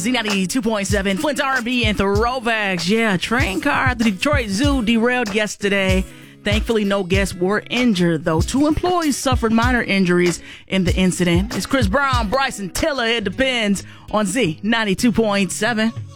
Z92.7, Flint R&B and throwbacks. Yeah, train car at the Detroit Zoo derailed yesterday. Thankfully, no guests were injured, though. 2 employees suffered minor injuries in the incident. It's Chris Brown, Bryson Tiller. It depends on Z92.7.